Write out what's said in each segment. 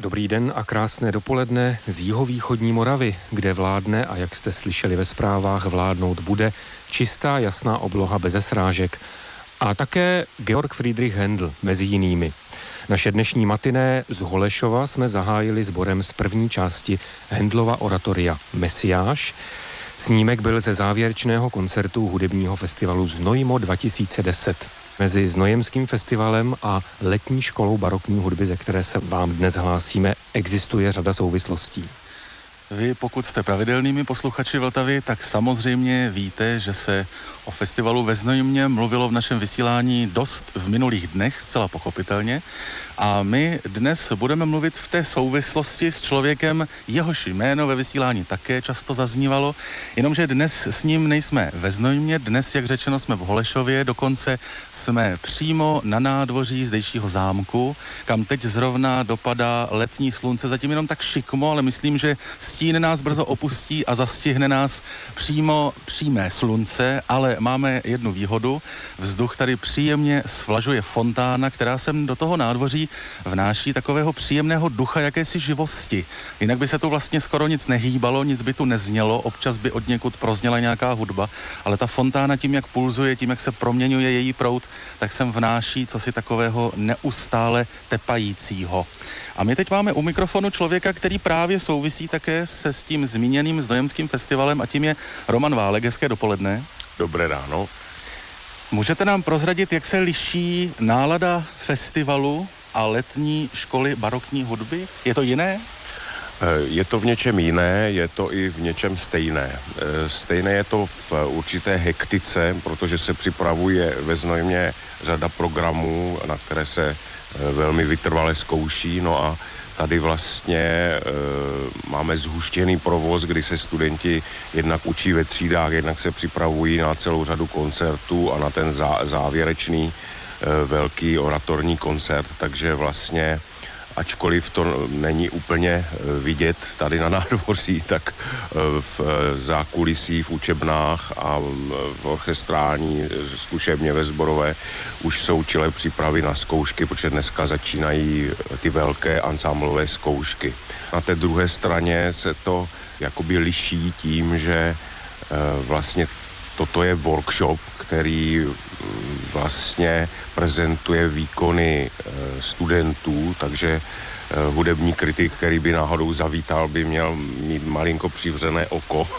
Dobrý den a krásné dopoledne z jihovýchodní Moravy, kde vládne a jak jste slyšeli ve zprávách, vládnout bude čistá jasná obloha beze srážek. A také Georg Friedrich Händel mezi jinými. Naše dnešní matiné z Holešova jsme zahájili sborem z první části Händelova oratoria Mesiáš. Snímek byl ze závěrečného koncertu hudebního festivalu Znojmo 2010. Mezi Znojemským festivalem a letní školou barokní hudby, ze které se vám dnes hlásíme, existuje řada souvislostí. Vy, pokud jste pravidelnými posluchači Vltavy, tak samozřejmě víte, že se o festivalu ve Znojmě mluvilo v našem vysílání dost v minulých dnech, zcela pochopitelně. A my dnes budeme mluvit v té souvislosti s člověkem, jehož jméno ve vysílání také často zaznívalo, jenomže dnes s ním nejsme ve Znojmě, dnes, jak řečeno, jsme v Holešově, dokonce jsme přímo na nádvoří zdejšího zámku, kam teď zrovna dopadá letní slunce, zatím jenom tak šikmo, ale myslím, že stín nás brzo opustí a zastihne nás přímé slunce, ale máme jednu výhodu. Vzduch tady příjemně svlažuje fontána, která sem do toho nádvoří vnáší takového příjemného ducha jakési živosti. Jinak by se tu vlastně skoro nic nehýbalo, nic by tu neznělo, občas by odněkud prozněla nějaká hudba, ale ta fontána tím, jak pulzuje, tím, jak se proměňuje její proud, tak sem vnáší cosi takového neustále tepajícího. A my teď máme u mikrofonu člověka, který právě souvisí také se s tím zmíněným Znojemským festivalem, a tím je Roman Válek. Hezké dopoledne. Dobré ráno. Můžete nám prozradit, jak se liší nálada festivalu a letní školy barokní hudby? Je to jiné? Je to v něčem jiné, je to i v něčem stejné. Stejné je to v určité hektice, protože se připravuje ve Znojmě řada programů, na které se velmi vytrvale zkouší. No a tady vlastně máme zhuštěný provoz, kdy se studenti jednak učí ve třídách, jednak se připravují na celou řadu koncertů a na ten závěrečný velký oratorní koncert, takže vlastně ačkoliv to není úplně vidět tady na nádvoří, tak v zákulisí, v učebnách a v orchestrální zkušebně ve sborové už jsou čile přípravy na zkoušky, protože dneska začínají ty velké ansámblové zkoušky. Na té druhé straně se to jakoby liší tím, že vlastně toto je workshop, který vlastně prezentuje výkony studentů, takže hudební kritik, který by náhodou zavítal, by měl mít malinko přivřené oko,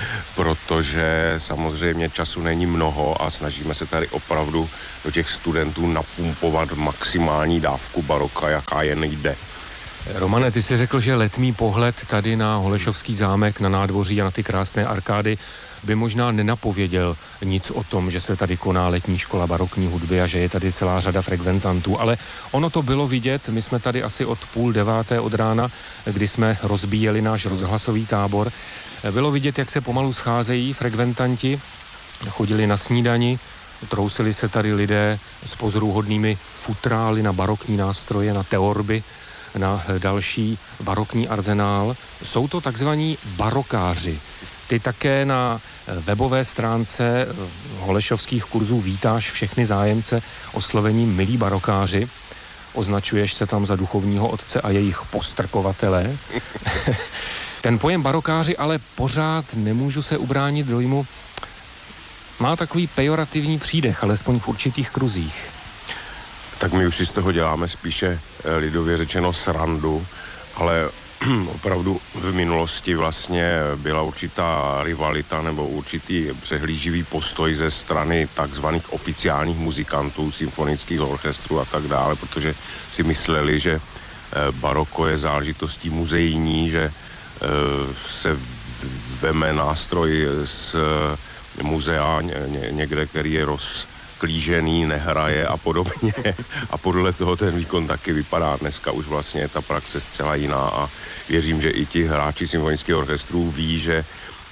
protože samozřejmě času není mnoho a snažíme se tady opravdu do těch studentů napumpovat maximální dávku baroka, jaká jen jde. Romane, ty jsi řekl, že letmý pohled tady na Holešovský zámek, na nádvoří a na ty krásné arkády by možná nenapověděl nic o tom, že se tady koná letní škola barokní hudby a že je tady celá řada frekventantů, ale ono to bylo vidět. My jsme tady asi od 8:30 od rána, kdy jsme rozbíjeli náš rozhlasový tábor. Bylo vidět, jak se pomalu scházejí frekventanti, chodili na snídani, trousili se tady lidé s pozoruhodnými futrály na barokní nástroje, na teorby, na další barokní arzenál. Jsou to takzvaní barokáři. Ty také na webové stránce holešovských kurzů vítáš všechny zájemce oslovením milí barokáři. Označuješ se tam za duchovního otce a jejich postrkovatele. Ten pojem barokáři ale pořád nemůžu se ubránit dojmu, má takový pejorativní přídech, alespoň v určitých kruzích. Tak my už si z toho děláme spíše lidově řečeno srandu, ale opravdu v minulosti vlastně byla určitá rivalita nebo určitý přehlíživý postoj ze strany takzvaných oficiálních muzikantů, symfonických orchestrů a tak dále, protože si mysleli, že baroko je záležitostí muzejní, že se veme nástroj z muzea někde, který je klížený, nehraje a podobně. A podle toho ten výkon taky vypadá. Dneska už vlastně je ta praxe zcela jiná a věřím, že i ti hráči symfonických orchestrů ví, že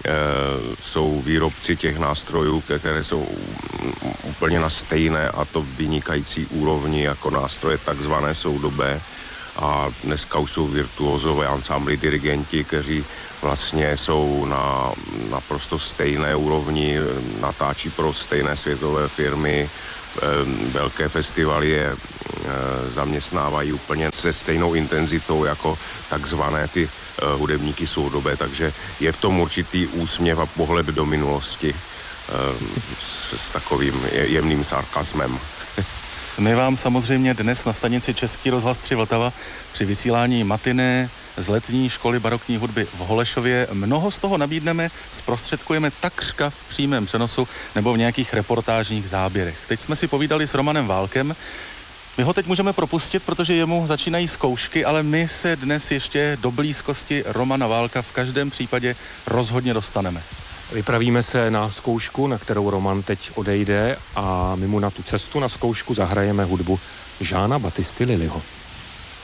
jsou výrobci těch nástrojů, které jsou úplně na stejné a to vynikající úrovni jako nástroje takzvané soudobé. A dneska už jsou virtuózové ansámbly, dirigenti, kteří vlastně jsou na naprosto stejné úrovni, natáčí pro stejné světové firmy, velké festivaly je zaměstnávají úplně se stejnou intenzitou jako takzvané ty hudebníky soudobé, takže je v tom určitý úsměv a pohled do minulosti s takovým jemným sarkasmem. My vám samozřejmě dnes na stanici Český rozhlas 3 Vltava při vysílání matiné z letní školy barokní hudby v Holešově mnoho z toho nabídneme, zprostředkujeme takřka v přímém přenosu nebo v nějakých reportážních záběrech. Teď jsme si povídali s Romanem Válkem. My ho teď můžeme propustit, protože jemu začínají zkoušky, ale my se dnes ještě do blízkosti Romana Válka v každém případě rozhodně dostaneme. Vypravíme se na zkoušku, na kterou Roman teď odejde, a my mu na tu cestu na zkoušku zahrajeme hudbu Jeana Battisty Lillyho.